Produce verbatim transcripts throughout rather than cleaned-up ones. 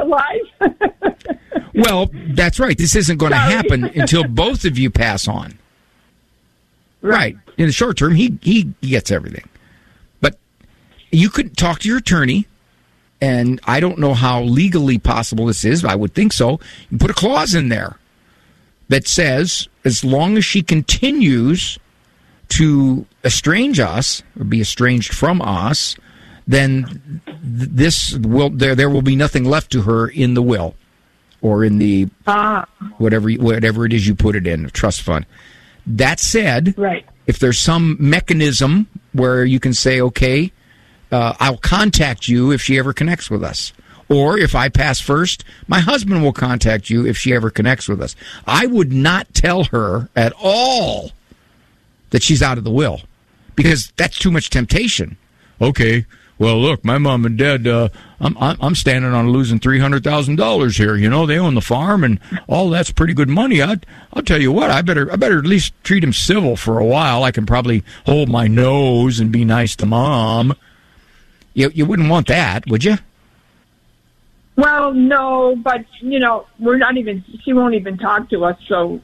alive? Well, that's right. This isn't going to happen until both of you pass on. Right. right. In the short term, he, he gets everything. But you could talk to your attorney, and I don't know how legally possible this is. I would think so. You put a clause in there that says as long as she continues to estrange us or be estranged from us, then this will there there will be nothing left to her in the will or in the ah. whatever whatever it is you put it in, a trust fund. That said, right. if there's some mechanism where you can say, okay, uh, I'll contact you if she ever connects with us. Or if I pass first, my husband will contact you if she ever connects with us. I would not tell her at all that she's out of the will, because that's too much temptation. Okay, well, look, my mom and dad, uh, I'm, I'm standing on losing three hundred thousand dollars here. You know, they own the farm, and all that's pretty good money. I'd, I'll tell you what, I better, I better at least treat him civil for a while. I can probably hold my nose and be nice to Mom. You, you wouldn't want that, would you? Well, no, but, you know, we're not even, she won't even talk to us, so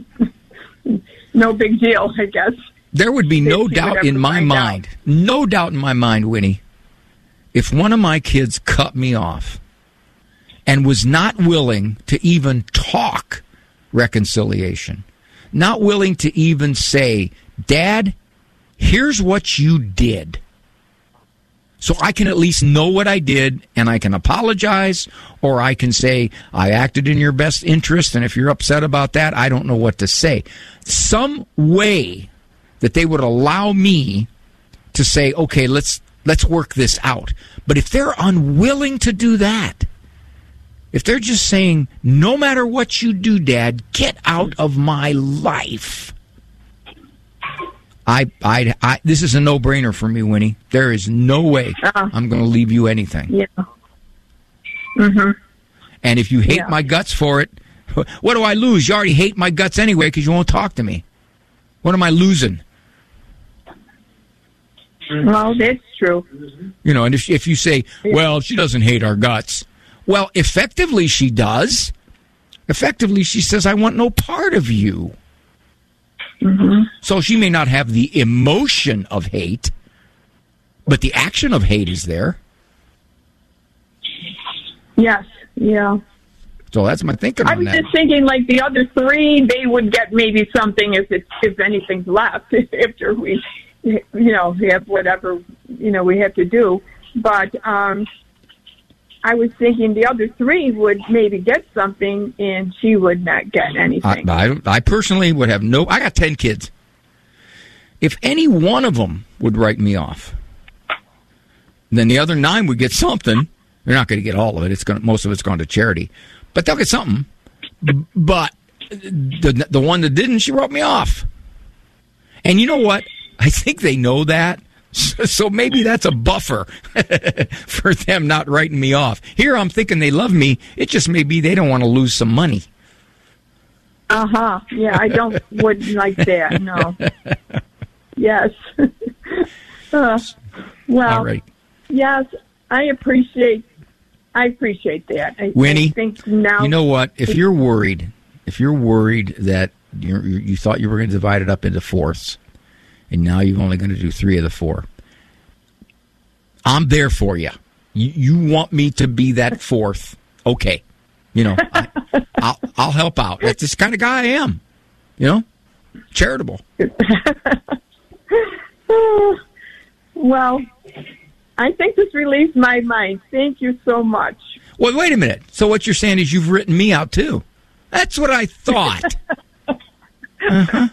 no big deal, I guess. There would be no doubt in my mind, no doubt in my mind, Winnie, if one of my kids cut me off and was not willing to even talk reconciliation, not willing to even say, Dad, here's what you did, so I can at least know what I did, and I can apologize, or I can say, I acted in your best interest, and if you're upset about that, I don't know what to say. Some way that they would allow me to say, okay, let's let's work this out. But if they're unwilling to do that, if they're just saying, no matter what you do, Dad, get out of my life, I, I, I, this is a no-brainer for me, Winnie. There is no way uh, I'm going to leave you anything. Yeah. Mm-hmm. And if you hate yeah. my guts for it, what do I lose? You already hate my guts anyway because you won't talk to me. What am I losing? Well, that's true. You know, and if, if you say, well, she doesn't hate our guts. Well, effectively she does. Effectively she says, I want no part of you. Mm-hmm. So she may not have the emotion of hate, but the action of hate is there. Yes, yeah. So that's my thinking on that. I was just thinking, like, the other three, they would get maybe something if it's, if anything's left after we, you know, we have whatever, you know, we have to do. But um, I was thinking the other three would maybe get something, and she would not get anything. I, I, I personally would have no... I got ten kids. If any one of them would write me off, then the other nine would get something. They're not going to get all of it. It's going most of it's gone to charity. But they'll get something. But the the one that didn't, she wrote me off. And you know what? I think they know that. So maybe that's a buffer for them not writing me off. Here I'm thinking they love me. It just may be they don't want to lose some money. Uh-huh. Yeah, I don't would like that, no. Yes. uh, well, all right. Yes, I appreciate I appreciate that. I, Winnie, I think now, you know what? If you're worried, if you're worried that you're, you thought you were going to divide it up into fourths, and now you're only going to do three of the four, I'm there for you. You, you want me to be that fourth? Okay, you know, I, I'll I'll help out. That's this kind of guy I am. You know, charitable. Well, I think this relieves my mind. Thank you so much. Well, wait a minute. So what you're saying is you've written me out too? That's what I thought. Uh-huh.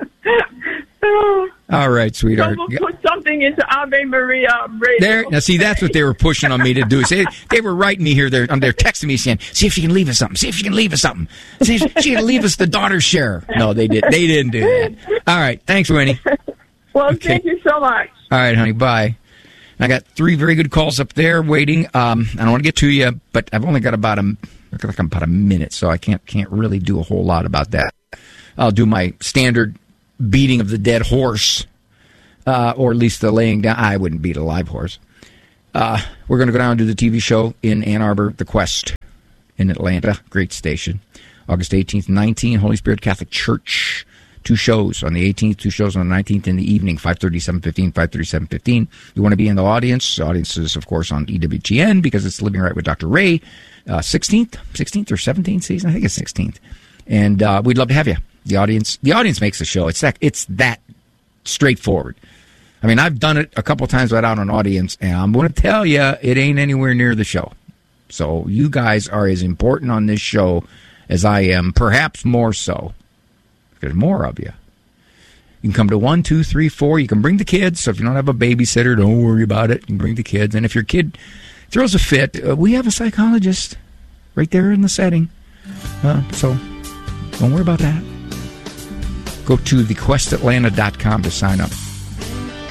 All right, sweetheart. So we'll put something into Ave Maria radio. There, now, see, that's what they were pushing on me to do. See, they were writing me here. They're, they're texting me saying, see if she can leave us something. See if she can leave us something. See if she can leave us the daughter's share. No, they, did, they didn't do that. All right. Thanks, Winnie. Well, okay. Thank you so much. All right, honey. Bye. I got three very good calls up there waiting. Um, I don't want to get to you, but I've only got about a, like about a minute, so I can't can't really do a whole lot about that. I'll do my standard beating of the dead horse, uh, or at least the laying down. I wouldn't beat a live horse. Uh, we're going to go down and do the T V show in Ann Arbor, The Quest. in Atlanta. Great station. August eighteenth and nineteenth, Holy Spirit Catholic Church. Two shows on the eighteenth, two shows on the nineteenth in the evening, five thirty, seven fifteen, five thirty, seven fifteen. You want to be in the audience. The audience is, of course, on E W G N because it's Living Right with Doctor Ray. Uh, sixteenth, sixteenth or seventeenth season? I think it's sixteenth. And uh, we'd love to have you. The audience the audience makes the show. It's that, it's that straightforward. I mean, I've done it a couple times without an audience, and I'm going to tell you, it ain't anywhere near the show. So you guys are as important on this show as I am, perhaps more so. There's more of you. You can come to one, two, three, four. You can bring the kids. So if you don't have a babysitter, don't worry about it. You can bring the kids. And if your kid throws a fit, uh, we have a psychologist right there in the setting. Uh, so don't worry about that. Go to the quest atlanta dot com to sign up.